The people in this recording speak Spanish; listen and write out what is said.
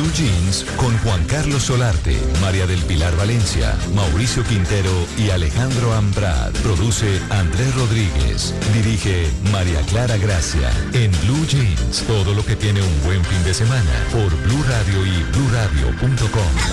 Blue Jeans con Juan Carlos Solarte, María del Pilar Valencia, Mauricio Quintero y Alejandro Ambrad. Produce Andrés Rodríguez. Dirige María Clara Gracia. En Blue Jeans, todo lo que tiene un buen fin de semana por Blue Radio y BlueRadio.com.